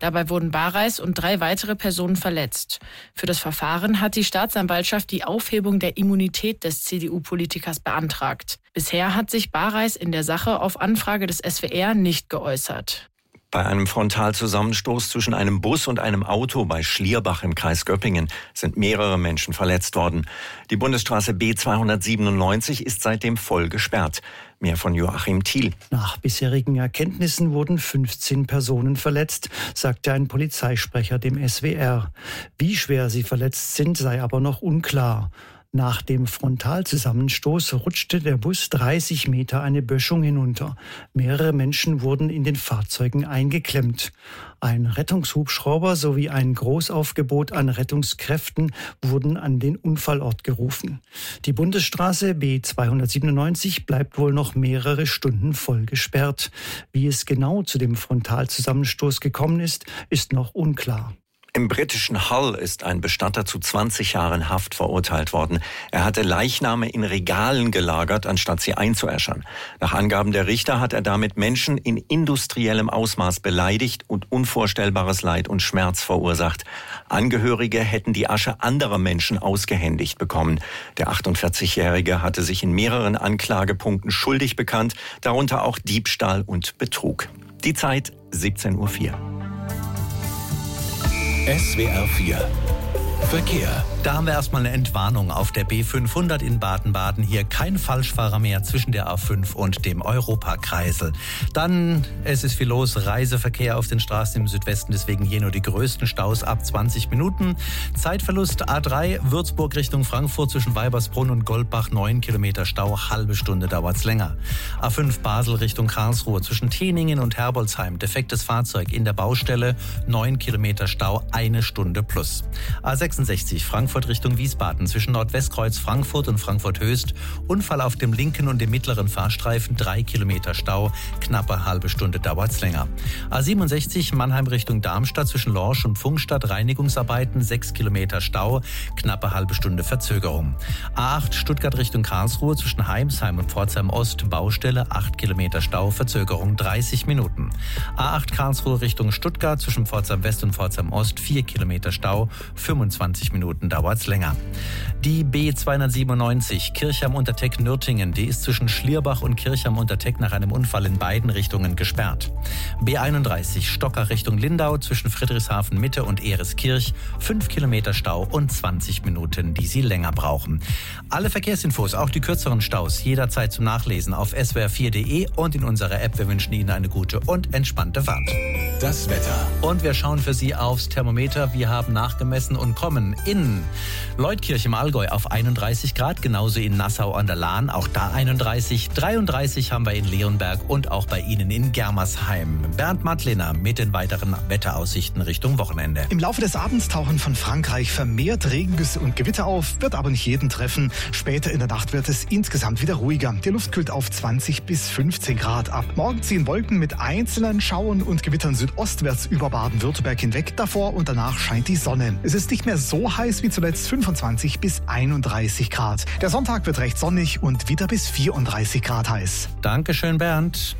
Dabei wurden Bareis und 3 weitere Personen verletzt. Für das Verfahren hat die Staatsanwaltschaft die Aufhebung der Immunität des CDU-Politikers beantragt. Bisher hat sich Bareis in der Sache auf Anfrage des SWR nicht geäußert. Bei einem Frontalzusammenstoß zwischen einem Bus und einem Auto bei Schlierbach im Kreis Göppingen sind mehrere Menschen verletzt worden. Die Bundesstraße B297 ist seitdem voll gesperrt. Mehr von Joachim Thiel. Nach bisherigen Erkenntnissen wurden 15 Personen verletzt, sagte ein Polizeisprecher dem SWR. Wie schwer sie verletzt sind, sei aber noch unklar. Nach dem Frontalzusammenstoß rutschte der Bus 30 Meter eine Böschung hinunter. Mehrere Menschen wurden in den Fahrzeugen eingeklemmt. Ein Rettungshubschrauber sowie ein Großaufgebot an Rettungskräften wurden an den Unfallort gerufen. Die Bundesstraße B297 bleibt wohl noch mehrere Stunden voll gesperrt. Wie es genau zu dem Frontalzusammenstoß gekommen ist, ist noch unklar. Im britischen Hull ist ein Bestatter zu 20 Jahren Haft verurteilt worden. Er hatte Leichname in Regalen gelagert, anstatt sie einzuäschern. Nach Angaben der Richter hat er damit Menschen in industriellem Ausmaß beleidigt und unvorstellbares Leid und Schmerz verursacht. Angehörige hätten die Asche anderer Menschen ausgehändigt bekommen. Der 48-Jährige hatte sich in mehreren Anklagepunkten schuldig bekannt, darunter auch Diebstahl und Betrug. Die Zeit 17:04 Uhr. SWR 4 Verkehr. Da haben wir erstmal eine Entwarnung auf der B500 in Baden-Baden. Hier kein Falschfahrer mehr zwischen der A5 und dem Europakreisel. Dann, es ist viel los, Reiseverkehr auf den Straßen im Südwesten, deswegen hier nur die größten Staus ab 20 Minuten. Zeitverlust A3 Würzburg Richtung Frankfurt zwischen Weibersbrunn und Goldbach, 9 Kilometer Stau, halbe Stunde dauert's länger. A5 Basel Richtung Karlsruhe zwischen Teningen und Herbolzheim, defektes Fahrzeug in der Baustelle, 9 Kilometer Stau, 1 Stunde plus. A66 Frankfurt Richtung Wiesbaden zwischen Nordwestkreuz Frankfurt und Frankfurt-Höchst. Unfall auf dem linken und dem mittleren Fahrstreifen, 3 Kilometer Stau, knappe halbe Stunde dauert's länger. A67 Mannheim Richtung Darmstadt zwischen Lorsch und Pfungstadt, Reinigungsarbeiten, 6 Kilometer Stau, knappe halbe Stunde Verzögerung. A8 Stuttgart Richtung Karlsruhe zwischen Heimsheim und Pforzheim Ost, Baustelle, 8 Kilometer Stau, Verzögerung 30 Minuten. A8 Karlsruhe Richtung Stuttgart zwischen Pforzheim West und Pforzheim Ost, 4 Kilometer Stau, 25 Minuten dauert's länger. Die B297 Kirchheim-Unterteck-Nürtingen, die ist zwischen Schlierbach und Kirchheim-Unterteck nach einem Unfall in beiden Richtungen gesperrt. B31 Stocker Richtung Lindau zwischen Friedrichshafen-Mitte und Ehreskirch, 5 Kilometer Stau und 20 Minuten, die Sie länger brauchen. Alle Verkehrsinfos, auch die kürzeren Staus, jederzeit zum Nachlesen auf swr4.de und in unserer App. Wir wünschen Ihnen eine gute und entspannte Fahrt. Das Wetter. Und wir schauen für Sie aufs Thermometer. Wir haben nachgemessen und kommen in Leutkirch im Allgäu auf 31 Grad, genauso in Nassau an der Lahn, auch da 31. 33 haben wir in Leonberg und auch bei Ihnen in Germersheim. Bernd Madlener mit den weiteren Wetteraussichten Richtung Wochenende. Im Laufe des Abends tauchen von Frankreich vermehrt Regengüsse und Gewitter auf, wird aber nicht jeden treffen. Später in der Nacht wird es insgesamt wieder ruhiger. Die Luft kühlt auf 20 bis 15 Grad ab. Morgen ziehen Wolken mit einzelnen Schauern und Gewittern südostwärts über Baden-Württemberg hinweg. Davor und danach scheint die Sonne. Es ist nicht mehr so heiß wie zuletzt, 25 bis 31 Grad. Der Sonntag wird recht sonnig und wieder bis 34 Grad heiß. Dankeschön, Bernd.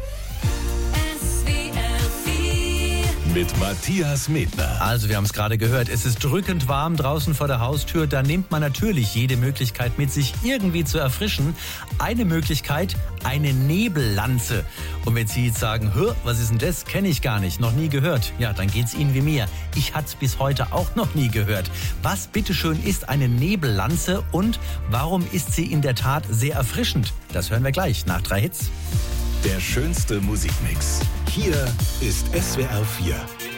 Mit Matthias Medner. Also, wir haben es gerade gehört, es ist drückend warm draußen vor der Haustür. Da nimmt man natürlich jede Möglichkeit mit, sich irgendwie zu erfrischen. Eine Möglichkeit, eine Nebellanze. Und wenn Sie jetzt sagen, was ist denn das? Kenne ich gar nicht, noch nie gehört. Ja, dann geht's Ihnen wie mir. Ich hatte es bis heute auch noch nie gehört. Was bitteschön ist eine Nebellanze und warum ist sie in der Tat sehr erfrischend? Das hören wir gleich nach 3 Hits. Der schönste Musikmix. Hier ist SWR 4.